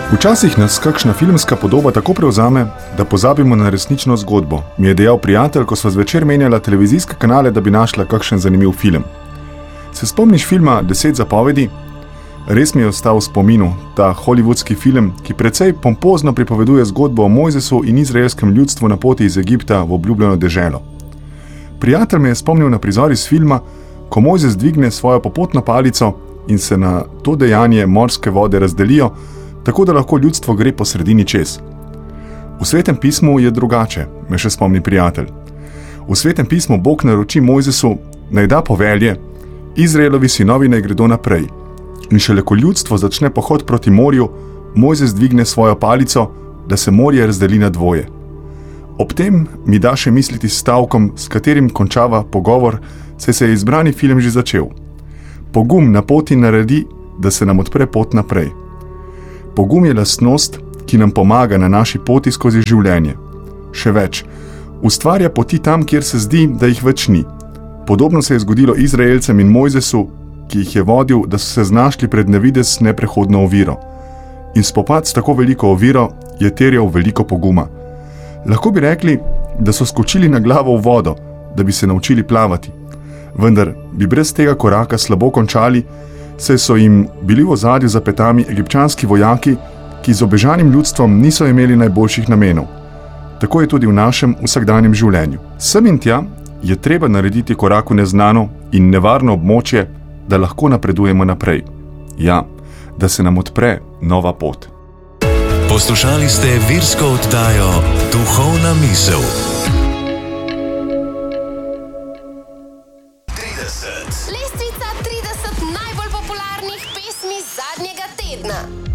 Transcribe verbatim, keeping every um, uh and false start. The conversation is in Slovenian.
Včasih nas kakšna filmska podoba tako prevzame, da pozabimo na resnično zgodbo, mi je dejal prijatelj, ko sva zvečer menjala televizijske kanale, da bi našla kakšen zanimiv film. Se spomniš filma Deset zapovedi? Res mi je ostal v spominu ta hollywoodski film, ki precej pompozno pripoveduje zgodbo o Mojzesu in izraelskem ljudstvu na poti iz Egipta v obljubljeno deželo. Prijatelj me je spomnil na prizor iz filma, ko Mojzes dvigne svojo popotno palico in se na to dejanje morske vode razdelijo, tako da lahko ljudstvo gre po sredini čez. V Svetem pismu je drugače, me še spomni prijatelj. V Svetem pismu Bog naroči Mojzesu, naj da povelje, Izraelovi sinovi naj gredo naprej. In šele ko ljudstvo začne pohod proti morju, Mojzes dvigne svojo palico, da se morje razdeli na dvoje. Ob tem mi da še misliti s stavkom, s katerim končava pogovor, saj se je izbrani film že začel. Pogum na poti naredi, da se nam odpre pot naprej. Pogum je lastnost, ki nam pomaga na naši poti skozi življenje. Še več, ustvarja poti tam, kjer se zdi, da jih več ni. Podobno se je zgodilo Izraelcem in Mojzesu, ki jih je vodil, da so se znašli pred nevidez neprehodno oviro. In spopad s tako veliko oviro je terjal veliko poguma. Lahko bi rekli, da so skočili na glavo v vodo, da bi se naučili plavati. Vendar bi brez tega koraka slabo končali, saj so jim bili v ozadju za petami egipčanski vojaki, ki z obežanim ljudstvom niso imeli najboljših namenov. Tako je tudi v našem vsakdanjem življenju. Sem in tja je treba narediti korak v neznano in nevarno območje, da lahko napredujemo naprej. Ja, da se nam odpre nova pot. Poslušali ste virsko oddajo Duhovna misel. Lestvica trideset najbolj popularnih pesmi zadnjega tedna.